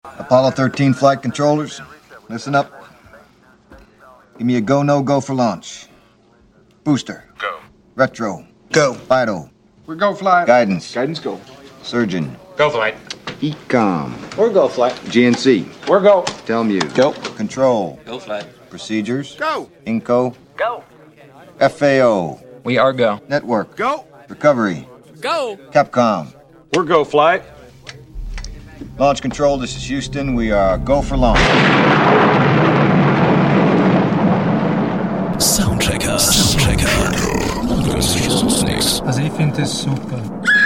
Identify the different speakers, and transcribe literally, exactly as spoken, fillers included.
Speaker 1: Apollo thirteen flight controllers, listen up. Give me a go, no go for launch. Booster.
Speaker 2: Go.
Speaker 1: Retro.
Speaker 3: Go.
Speaker 1: Vital.
Speaker 3: We're go flight.
Speaker 1: Guidance.
Speaker 3: Guidance go.
Speaker 1: Surgeon.
Speaker 2: Go flight.
Speaker 1: Ecom.
Speaker 3: We're go flight.
Speaker 1: G N C.
Speaker 3: We're go.
Speaker 1: Telmuse.
Speaker 3: Go.
Speaker 1: Control.
Speaker 4: Go flight.
Speaker 1: Procedures.
Speaker 3: Go.
Speaker 1: Inco.
Speaker 4: Go.
Speaker 1: F A O.
Speaker 4: We are go.
Speaker 1: Network.
Speaker 3: Go.
Speaker 1: Recovery.
Speaker 4: Go.
Speaker 1: Capcom.
Speaker 3: We're go flight.
Speaker 1: Launch control, this is Houston. We are go for launch.
Speaker 5: Soundchecker. Soundchecker.
Speaker 6: Also ich finde das super.